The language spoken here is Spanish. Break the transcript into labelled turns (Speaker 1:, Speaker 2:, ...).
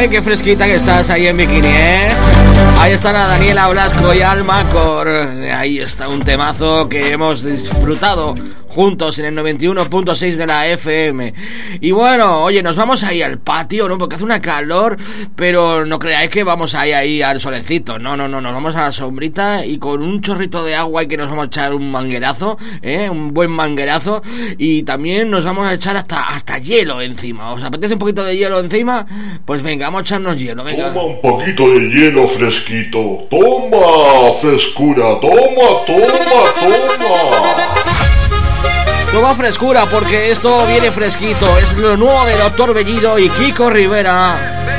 Speaker 1: Ay, qué fresquita que estás ahí en bikini, ¿eh? Ahí están a Daniela Blasco y Alma Cor. Ahí está un temazo que hemos disfrutado juntos en el 91.6 de la FM. Y bueno, oye, nos vamos ahí al patio, ¿no? Porque hace una calor, pero no creáis que vamos ahí al solecito. No, nos vamos a la sombrita y con un chorrito de agua y que nos vamos a echar un manguerazo, un buen manguerazo. Y también nos vamos a echar hasta hielo encima. ¿Os apetece un poquito de hielo encima? Pues venga, vamos a echarnos hielo, venga.
Speaker 2: Toma un poquito de hielo fresquito. Toma, frescura, toma.
Speaker 1: Toma frescura porque esto viene fresquito. Es lo nuevo de Doctor Bellido y Kiko Rivera.